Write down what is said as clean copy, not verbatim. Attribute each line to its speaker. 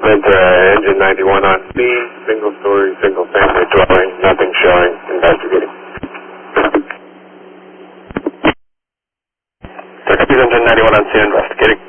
Speaker 1: Engine 91 on speed, single story, single family dwelling, nothing showing, investigating.
Speaker 2: Engine 91 on scene, investigating.